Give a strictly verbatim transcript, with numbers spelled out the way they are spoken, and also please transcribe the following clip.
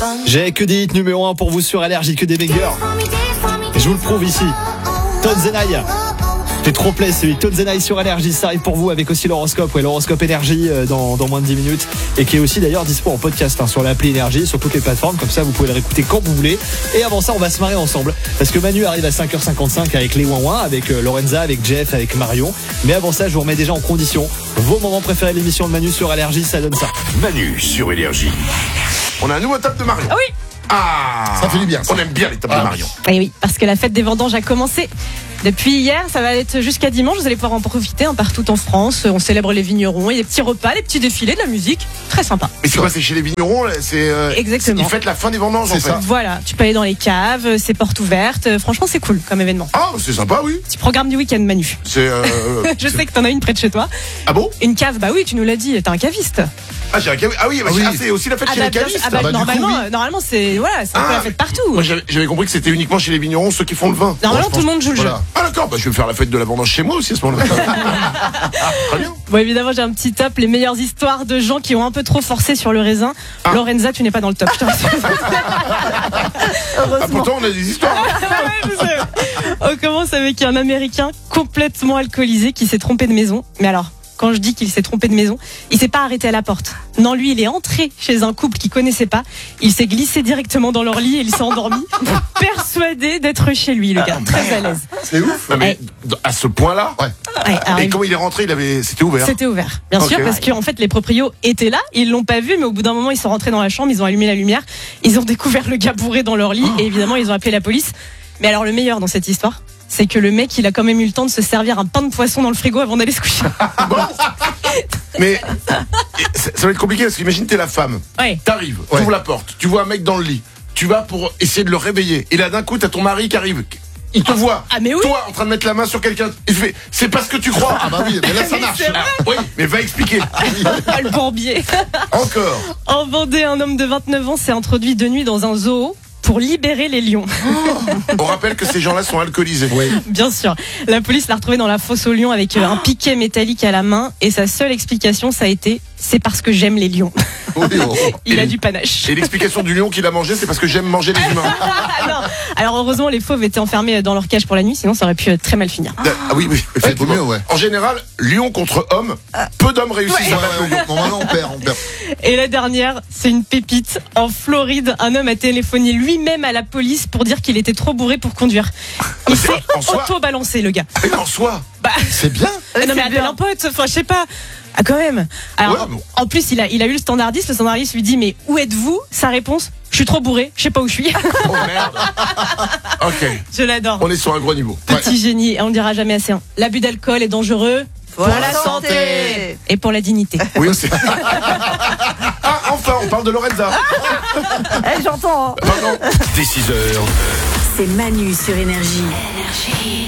J'ai que des hits numéro un pour vous sur Allergie, que des bangers. Et je vous le prouve ici. Tonzenai. C'est trop plaît, celui Tonzenai sur Allergie. Ça arrive pour vous avec aussi l'horoscope. Ouais, l'horoscope Énergie dans, dans moins de dix minutes. Et qui est aussi d'ailleurs dispo en podcast hein, sur l'appli Énergie, sur toutes les plateformes. Comme ça, vous pouvez le réécouter quand vous voulez. Et avant ça, on va se marrer ensemble. Parce que Manu arrive à cinq heures cinquante-cinq avec les Ouin-Ouin, avec euh, Lorenza, avec Jeff, avec Marion. Mais avant ça, je vous remets déjà en condition. Vos moments préférés de l'émission de Manu sur Allergie, ça donne ça. Manu sur Énergie. On a un nouveau top de Marion. Ah oui. Ah, ça fait du bien. Ça. On aime bien les tops ah. de Marion. Et oui, parce que la fête des vendanges a commencé depuis hier. Ça va être jusqu'à dimanche. Vous allez pouvoir en profiter hein, partout en France. On célèbre les vignerons. Il y a des petits repas, les petits défilés, de la musique. Très sympa. Mais c'est quoi? C'est chez les vignerons là, c'est euh, Exactement. Ils fêtent la fin des vendanges en fait. Ça. Voilà, tu peux aller dans les caves, c'est portes ouvertes. Franchement, c'est cool comme événement. Ah, c'est sympa, oui. Petit programme du week-end, Manu. C'est. Euh, Je c'est... sais que t'en as une près de chez toi. Ah bon? Une cave, bah oui, tu nous l'as dit. T'es un caviste. Ah, j'ai un cav... ah oui, bah, ah oui. Ah, c'est aussi la fête Ah chez bah, les bien cavistes. sûr. Ah bah, bah, normalement, du coup, oui. euh, normalement, c'est voilà, c'est un peu Ah, la fête partout. Moi, j'avais, j'avais compris que c'était uniquement chez les vignerons, ceux qui font le vin. Normalement, Bon, tout le monde joue le jeu. voilà. Ah d'accord, bah je vais faire la fête de la vendange chez moi aussi à ce moment-là. Ah, très bien. Bon, évidemment, j'ai un petit top. Les meilleures histoires de gens qui ont un peu trop forcé sur le raisin. Ah. Lorenza, tu n'es pas dans le top. Je te rassure. Ah, pourtant on a des histoires. Ouais, je sais. On commence avec un Américain complètement alcoolisé qui s'est trompé de maison. Mais alors, quand je dis qu'il s'est trompé de maison, il s'est pas arrêté à la porte. Non, lui, il est entré chez un couple qu'il connaissait pas. Il s'est glissé directement dans leur lit et il s'est endormi, persuadé d'être chez lui, le gars, très à l'aise. C'est ouf. Non, mais à ce point-là. Ouais. Ouais, alors, Et il- comment il est rentré? Il avait, c'était ouvert. C'était ouvert, bien Ok. sûr, parce qu'en fait, les proprios étaient là, ils l'ont pas vu, mais au bout d'un moment, ils sont rentrés dans la chambre, ils ont allumé la lumière, ils ont découvert le gars bourré dans leur lit, et évidemment, ils ont appelé la police. Mais alors, le meilleur dans cette histoire, c'est que le mec, il a quand même eu le temps de se servir un pain de poisson dans le frigo avant d'aller se coucher. Bon. Mais ça, ça va être compliqué parce qu'imagine t'es la femme. Ouais. T'arrives, Ouais. t'ouvres la porte, tu vois un mec dans le lit, tu vas pour essayer de le réveiller, et là d'un coup t'as ton mari qui arrive. Il te voit, Ah, mais oui. toi en train de mettre la main sur quelqu'un, il fait c'est pas ce que tu crois. Ah bah oui, mais là ça Mais marche. c'est vrai. Ah, oui, mais va expliquer. Ah, le bourbier. Encore. En Vendée, un homme de vingt-neuf ans s'est introduit de nuit dans un zoo pour libérer les lions. On rappelle que ces gens-là sont alcoolisés. Oui. Bien sûr. La police l'a retrouvé dans la fosse aux lions avec euh, un piquet métallique à la main et sa seule explication, ça a été c'est parce que j'aime les lions. Oui, oh. Il Et- a du panache. Et l'explication du lion qu'il a mangé, c'est parce que j'aime manger les humains. Ah, non. Alors heureusement, les fauves étaient enfermés dans leur cage pour la nuit, sinon ça aurait pu euh, très mal finir. Ah oui, oui. C'est mieux, ouais. En général, lion contre homme, peu d'hommes réussissent à battre le lion. Ouais, bon, maintenant on perd, on perd. Et la dernière, c'est une pépite. En Floride, un homme a téléphoné lui-même à la police pour dire qu'il était trop bourré pour conduire. Il c'est- s'est en soi- auto-balancé, le gars. Mais en soi, Bah, C'est bien. non mais appelle un pote, enfin je sais pas. Ah quand même. Alors, Ouais, bon. en plus il a, il a eu le standardiste, le standardiste lui dit mais où êtes-vous? Sa réponse, je suis trop bourré, je sais pas où je suis. oh merde. Ok, Je l'adore. on est sur un gros niveau. Petit génie, et on ne dira jamais assez. Hein. L'abus d'alcool est dangereux Pour la santé. et pour la dignité. Oui, c'est. Ah, enfin, on parle de Lorenza. Eh, j'entends. hein. Pardon. Dès six heures. C'est Manu sur Énergie.